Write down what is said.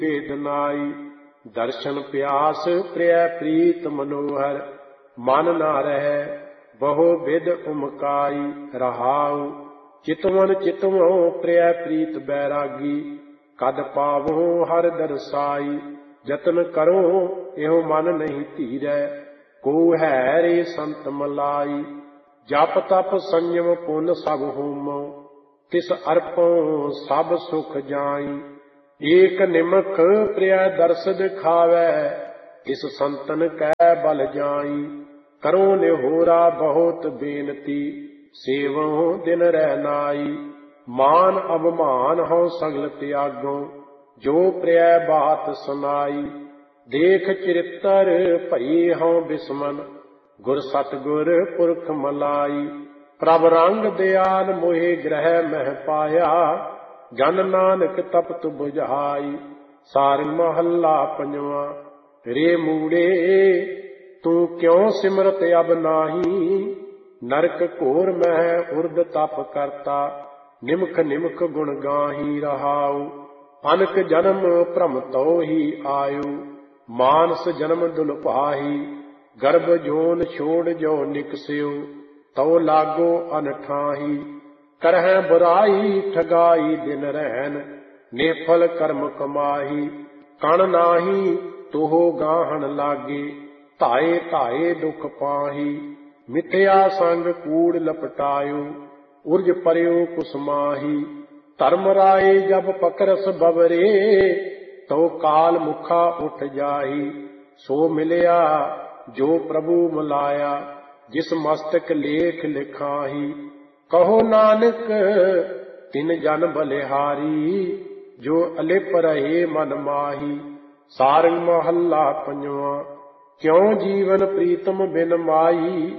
वेदनाई। दर्शन प्यास प्रिय प्रीत मनोहर, मन न रहे बहु विद उमकाई। रहाऊ चितवन चितवो प्रिय प्रीत बैरागी, कद पावो हर दरसाई। जतन करो एहो मन नहीं धीरै, को है रे संत मलाई। जप तप संयम पुन सब होमो, तिस अर्पो सब सुख जाई। एक निमख प्रिय दर्श दिखावै, इस संतन कै बल जाई। करो निहोरा बहुत बेनती, सेवो दिन रह नाई। मान अवमान हो सगल त्यागो, जो प्रिय बात सुनाई। देख चरित्र भई हों बिस्मन, गुर सतगुर पुरख मलाई। प्रभ रंग दयाल मोहे ग्रह मह पाया, जन नानक तपत बुझाई। सारंग महला पंजवा। रे मूड़े तू क्यों सिमरत अब नाही, नरक घोर मह उर्द तप करता। निमख निमख गुण गाही रहाऊ, अनक जन्म भ्रम तो ही आयु। मानस जन्म दुलभाही, गर्भ जोन छोड़ जो निकस्यो। तो लागो अनठाही, करह बुराई ठगाई दिन रहन। निफल कर्म कमाही, कण नाही तोह गाहन लागे। धाए धाए दुख पाही, मिथ्या संग कूड़ लपटायो। उर्ज पर्यो कुसमाही, धर्म राय जब पकरस बबरे। तो काल मुखा उठ जाही, सो मिलिया जो प्रभु मिलाया। जिस मस्तक लेख लिखाही, कहो नानक तिन जन बलिहारी। जो अलिप रहे मन माही। सारंग महला पंजवा। क्यों जीवन प्रीतम बिन माई,